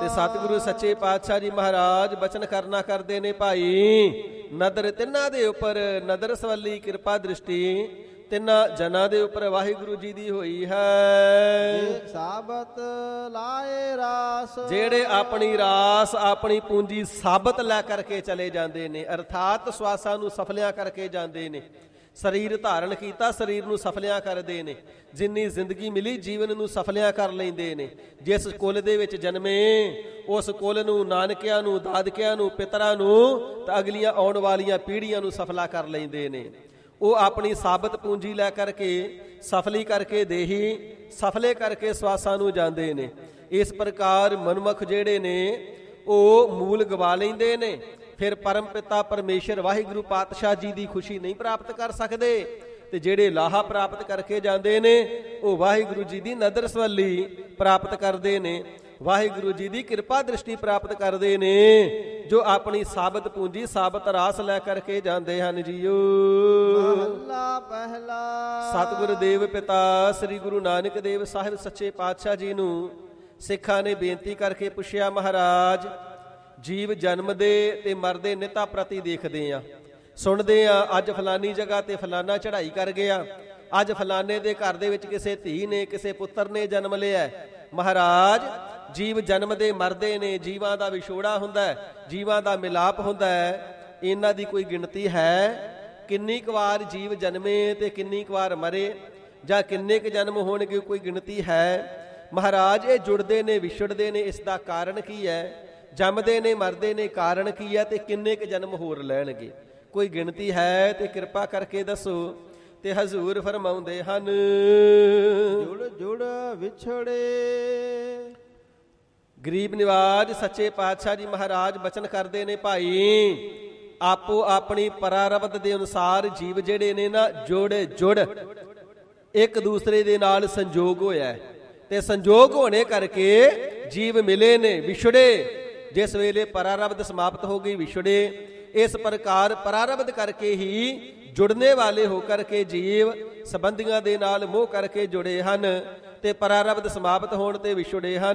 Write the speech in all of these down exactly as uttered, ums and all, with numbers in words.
ਤੇ ਸਤਿਗੁਰੂ ਸੱਚੇ ਪਾਤਸ਼ਾਹ ਜੀ ਮਹਾਰਾਜ ਬਚਨ ਕਰਨਾ ਕਰਦੇ ਨੇ ਭਾਈ, ਨਦਰ ਤਿੰਨਾਂ ਦੇ ਉੱਪਰ ਨਦਰ ਸਵੱਲੀ ਕਿਰਪਾ ਦ੍ਰਿਸ਼ਟੀ ਤਿੰਨਾਂ ਜਨਾਂ ਦੇ ਉੱਪਰ ਵਾਹਿਗੁਰੂ ਜੀ ਦੀ ਹੋਈ ਹੈ। ਸਾਬਤ ਲਾਏ ਰਾਸ, ਜਿਹੜੇ ਆਪਣੀ ਰਾਸ ਆਪਣੀ ਪੂੰਜੀ ਸਾਬਤ ਲੈ ਕਰਕੇ ਚਲੇ ਜਾਂਦੇ ਨੇ, ਅਰਥਾਤ ਸਵਾਸਾਂ ਨੂੰ ਸਫਲਿਆਂ ਕਰਕੇ ਜਾਂਦੇ ਨੇ। ਸਰੀਰ ਧਾਰਨ ਕੀਤਾ, ਸਰੀਰ ਨੂੰ ਸਫਲਿਆਂ ਕਰਦੇ ਨੇ। ਜਿੰਨੀ ਜ਼ਿੰਦਗੀ ਮਿਲੀ ਜੀਵਨ ਨੂੰ ਸਫਲਿਆਂ ਕਰ ਲੈਂਦੇ ਨੇ। ਜਿਸ ਕੁਲ ਦੇ ਵਿੱਚ ਜਨਮੇ ਉਸ ਕੁਲ ਨੂੰ, ਨਾਨਕਿਆਂ ਨੂੰ, ਦਾਦਕਿਆਂ ਨੂੰ, ਪਿਤਰਾਂ ਨੂੰ ਤਾਂ ਅਗਲੀਆਂ ਆਉਣ ਵਾਲੀਆਂ ਪੀੜ੍ਹੀਆਂ ਨੂੰ ਸਫਲਾ ਕਰ ਲੈਂਦੇ ਨੇ। ਉਹ ਆਪਣੀ ਸਾਬਤ ਪੂੰਜੀ ਲੈ ਕਰਕੇ ਸਫਲੀ ਕਰਕੇ ਦੇਹੀ ਸਫਲੇ ਕਰਕੇ ਸਵਾਸਾਂ ਨੂੰ ਜਾਂਦੇ ਨੇ। ਇਸ ਪ੍ਰਕਾਰ ਮਨੁੱਖ ਜਿਹੜੇ ਨੇ ਉਹ ਮੂਲ ਗਵਾ ਲੈਂਦੇ ਨੇ, ਫਿਰ ਪਰਮ ਪਿਤਾ ਪਰਮੇਸ਼ਰ ਵਾਹਿਗੁਰੂ ਪਾਤਸ਼ਾਹ ਜੀ ਦੀ ਖੁਸ਼ੀ ਨਹੀਂ ਪ੍ਰਾਪਤ ਕਰ ਸਕਦੇ। ਤੇ ਜਿਹੜੇ ਲਾਹਾ ਪ੍ਰਾਪਤ ਕਰਕੇ ਜਾਂਦੇ ਨੇ ਉਹ ਵਾਹਿਗੁਰੂ ਜੀ ਦੀ ਨਦਰ ਸਵੱਲੀ ਪ੍ਰਾਪਤ ਕਰਦੇ ਨੇ, ਵਾਹਿਗੁਰੂ ਜੀ ਦੀ ਕਿਰਪਾ ਦ੍ਰਿਸ਼ਟੀ ਪ੍ਰਾਪਤ ਕਰਦੇ ਨੇ, ਜੋ ਆਪਣੀ ਸਾਬਤ ਪੂੰਜੀ ਸਾਬਤ ਰਾਸ ਲੈ ਕਰਕੇ ਜਾਂਦੇ ਹਨ ਜੀਓ। ਮਹੱਲਾ ਪਹਿਲਾ। ਸਤਿਗੁਰੂ ਦੇਵ ਪਿਤਾ ਸ੍ਰੀ ਗੁਰੂ ਨਾਨਕ ਦੇਵ ਸਾਹਿਬ ਸੱਚੇ ਪਾਤਸ਼ਾਹ ਜੀ ਨੂੰ ਸਿੱਖਾਂ ਨੇ ਬੇਨਤੀ ਕਰਕੇ ਪੁੱਛਿਆ, ਮਹਾਰਾਜ ਜੀਵ ਜਨਮਦੇ ਤੇ ਮਰਦੇ ਨਿਤਾ ਪ੍ਰਤੀ ਦੇਖਦੇ ਆ, ਸੁਣਦੇ ਆ ਅੱਜ ਫਲਾਨੀ ਜਗ੍ਹਾ ਤੇ ਫਲਾਨਾ ਚੜ੍ਹਾਈ ਕਰ ਗਿਆ, ਅੱਜ ਫਲਾਨੇ ਦੇ ਘਰ ਦੇ ਵਿੱਚ ਕਿਸੇ ਧੀ ਨੇ ਕਿਸੇ ਪੁੱਤਰ ਨੇ ਜਨਮ ਲਿਆ। ਮਹਾਰਾਜ ਜੀਵ ਜਨਮਦੇ ਮਰਦੇ ਨੇ, ਜੀਵਾਂ ਦਾ ਵਿਛੋੜਾ ਹੁੰਦਾ ਹੈ, ਜੀਵਾਂ ਦਾ ਮਿਲਾਪ ਹੁੰਦਾ ਹੈ, ਇਹਨਾਂ ਦੀ ਕੋਈ ਗਿਣਤੀ ਹੈ? ਕਿੰਨੀ ਕੁ ਵਾਰ ਜੀਵ ਜਨਮੇ ਤੇ ਕਿੰਨੀ ਕੁ ਵਾਰ ਮਰੇ, ਜਾਂ ਕਿੰਨੇ ਕੁ ਜਨਮ ਹੋਣਗੇ, ਕੋਈ ਗਿਣਤੀ ਹੈ? ਮਹਾਰਾਜ ਇਹ ਜੁੜਦੇ ਨੇ ਵਿਛੜਦੇ ਨੇ, ਇਸ ਦਾ ਕਾਰਨ ਕੀ ਹੈ? ਜੰਮਦੇ ਨੇ ਮਰਦੇ ਨੇ, ਕਾਰਨ ਕੀ ਹੈ? ਤੇ ਕਿੰਨੇ ਕੁ ਜਨਮ ਹੋਰ ਲੈਣਗੇ, ਕੋਈ ਗਿਣਤੀ ਹੈ? ਤੇ ਕਿਰਪਾ ਕਰਕੇ ਦੱਸੋ। ਤੇ ਹਜ਼ੂਰ ਫਰਮਾਉਂਦੇ ਹਨ, ਜੁੜ ਜੁੜ ਵਿਛੜੇ। ਗਰੀਬ ਨਿਵਾਜ ਸੱਚੇ ਪਾਤਸ਼ਾਹ ਜੀ ਮਹਾਰਾਜ ਬਚਨ ਕਰਦੇ ਨੇ, ਭਾਈ ਆਪੋ ਆਪਣੀ ਪਰਾਰਬਧ ਦੇ ਅਨੁਸਾਰ ਜੀਵ ਜਿਹੜੇ ਨੇ ਨਾ ਜੁੜ ਜੁੜ ਇੱਕ ਦੂਸਰੇ ਦੇ ਨਾਲ ਸੰਜੋਗ ਹੋਇਆ, ਤੇ ਸੰਜੋਗ ਹੋਣੇ ਕਰਕੇ ਜੀਵ ਮਿਲੇ ਨੇ, ਵਿਛੜੇ ਜਿਸ ਵੇਲੇ ਪਰਾਰਬਧ ਸਮਾਪਤ ਹੋ ਗਈ ਵਿਛੜੇ। ਇਸ ਪ੍ਰਕਾਰ ਪਰਾਰਬਧ ਕਰਕੇ ਹੀ ਜੁੜਨੇ ਵਾਲੇ ਹੋ ਕਰਕੇ ਜੀਵ ਸੰਬੰਧੀਆਂ ਦੇ ਨਾਲ ਮੋਹ ਕਰਕੇ ਜੁੜੇ ਹਨ, ਤੇ ਪਰਾਰਬਧ ਸਮਾਪਤ ਹੋਣ ਤੇ ਵਿਛੜੇ ਹਨ।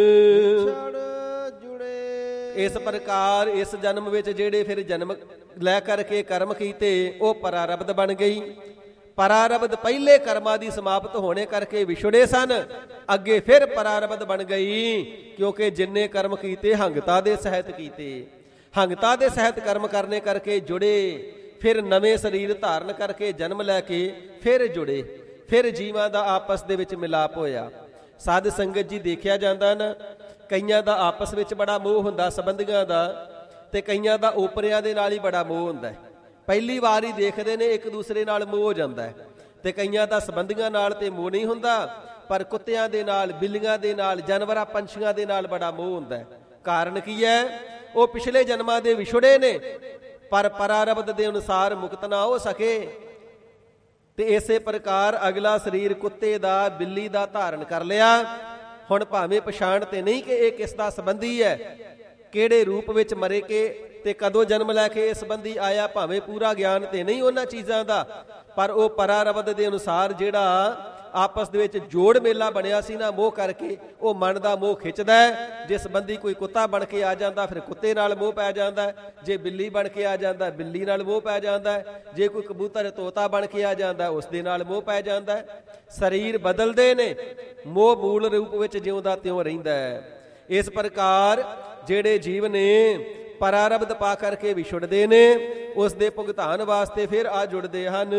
ਇਸ ਪ੍ਰਕਾਰ ਇਸ ਜਨਮ ਵਿੱਚ ਜਿਹੜੇ ਫਿਰ ਜਨਮ ਲੈ ਕਰਕੇ ਕਰਮ ਕੀਤੇ ਉਹ ਪਰਾਰਬਧ ਬਣ ਗਈ। ਪਰਾਰਬਧ ਪਹਿਲੇ ਕਰਮਾਂ ਦੀ ਸਮਾਪਤ ਹੋਣੇ ਕਰਕੇ ਵਿਛੜੇ ਸਨ, ਅੱਗੇ ਫਿਰ ਪਰਾਰਬਧ ਬਣ ਗਈ, ਕਿਉਂਕਿ ਜਿੰਨੇ ਕਰਮ ਕੀਤੇ ਹੰਗਤਾ ਦੇ ਸਹਿਤ ਕੀਤੇ, ਹੰਗਤਾ ਦੇ ਸਹਿਤ ਕਰਮ ਕਰਨੇ ਕਰਕੇ ਜੁੜੇ, ਫਿਰ ਨਵੇਂ ਸਰੀਰ ਧਾਰਨ ਕਰਕੇ ਜਨਮ ਲੈ ਕੇ ਫਿਰ ਜੁੜੇ, ਫਿਰ ਜੀਵਾਂ ਦਾ ਆਪਸ ਦੇ ਵਿੱਚ ਮਿਲਾਪ ਹੋਇਆ। ਸਾਧ ਸੰਗਤ ਜੀ ਦੇਖਿਆ ਜਾਂਦਾ ਨਾ, ਕਈਆਂ ਦਾ ਆਪਸ ਵਿੱਚ ਬੜਾ ਮੋਹ ਹੁੰਦਾ ਸੰਬੰਧੀਆਂ ਦਾ, ਤੇ ਕਈਆਂ ਦਾ ਓਪਰਿਆਂ ਦੇ ਨਾਲ ਹੀ ਬੜਾ ਮੋਹ ਹੁੰਦਾ। ਪਹਿਲੀ ਵਾਰ ਹੀ ਦੇਖਦੇ ਨੇ ਇੱਕ ਦੂਸਰੇ ਨਾਲ ਮੋਹ ਹੋ ਜਾਂਦਾ ਹੈ, ਤੇ ਕਈਆਂ ਦਾ ਸੰਬੰਧੀਆਂ ਨਾਲ ਤੇ ਮੋਹ ਨਹੀਂ ਹੁੰਦਾ, ਪਰ ਕੁੱਤਿਆਂ ਦੇ ਨਾਲ, ਬਿੱਲੀਆਂ ਦੇ ਨਾਲ, ਜਾਨਵਰਾਂ ਪੰਛੀਆਂ ਦੇ ਨਾਲ ਬੜਾ ਮੋਹ ਹੁੰਦਾ। ਕਾਰਨ ਕੀ ਹੈ? ਉਹ ਪਿਛਲੇ ਜਨਮਾਂ ਦੇ ਵਿਛੜੇ ਨੇ, ਪਰ ਪਰਾਰਬਧ ਦੇ ਅਨੁਸਾਰ ਮੁਕਤ ਨਾ ਹੋ ਸਕੇ। ਤੇ ਇਸੇ ਪ੍ਰਕਾਰ ਅਗਲਾ ਸਰੀਰ ਕੁੱਤੇ ਦਾ, ਬਿੱਲੀ ਦਾ ਧਾਰਨ ਕਰ ਲਿਆ। ਹੁਣ ਭਾਵੇਂ ਪਛਾਣ ਤੇ ਨਹੀਂ ਕਿ ਇਹ ਕਿਸ ਦਾ ਸੰਬੰਧੀ ਹੈ, ਕਿਹੜੇ ਰੂਪ ਵਿੱਚ ਮਰੇ ਕੇ ਤੇ ਕਦੋਂ ਜਨਮ ਲੈ ਕੇ ਇਹ ਸੰਬੰਧੀ ਆਇਆ, ਭਾਵੇਂ ਪੂਰਾ ਗਿਆਨ ਤੇ ਨਹੀਂ ਉਹਨਾਂ ਚੀਜ਼ਾਂ ਦਾ, ਪਰ ਉਹ ਪਰਾਰਬਧ ਦੇ ਅਨੁਸਾਰ ਜਿਹੜਾ ਆਪਸ ਦੇ ਵਿੱਚ ਜੋੜ ਮੇਲਾ ਬਣਿਆ ਸੀ ਨਾ ਮੋਹ ਕਰਕੇ, ਉਹ ਮਨ ਦਾ ਮੋਹ ਖਿੱਚਦਾ ਹੈ। ਜੇ ਸੰਬੰਧੀ ਕੋਈ ਕੁੱਤਾ ਬਣ ਕੇ ਆ ਜਾਂਦਾ ਫਿਰ ਕੁੱਤੇ ਨਾਲ ਮੋਹ ਪੈ ਜਾਂਦਾ, ਜੇ ਬਿੱਲੀ ਬਣ ਕੇ ਆ ਜਾਂਦਾ ਬਿੱਲੀ ਨਾਲ ਮੋਹ ਪੈ ਜਾਂਦਾ, ਜੇ ਕੋਈ ਕਬੂਤਰ ਤੋਤਾ ਬਣ ਕੇ ਆ ਜਾਂਦਾ ਉਸ ਦੇ ਨਾਲ ਮੋਹ ਪੈ ਜਾਂਦਾ। ਸਰੀਰ ਬਦਲਦੇ ਨੇ, ਮੋਹ ਮੂਲ ਰੂਪ ਵਿੱਚ ਜਿਉਂਦਾ ਤਿਉਂ ਰਹਿੰਦਾ ਹੈ। ਇਸ ਪ੍ਰਕਾਰ ਜਿਹੜੇ ਜੀਵ ਨੇ ਪਰਾਰਬਧ ਪਾ ਕਰਕੇ ਵਿਛੜਦੇ ਨੇ, ਉਸ ਦੇ ਭੁਗਤਾਨ ਵਾਸਤੇ ਫਿਰ ਆ ਜੁੜਦੇ ਹਨ।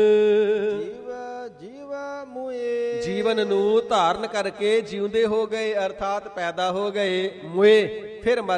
ਜੀਵਨ ਨੂੰ ਧਾਰਨ ਕਰਕੇ ਜਿਉਂਦੇ ਹੋ ਗਏ, ਅਰਥਾਤ ਪੈਦਾ ਹੋ ਗਏ, ਮੁਏ ਫਿਰ ਮਰ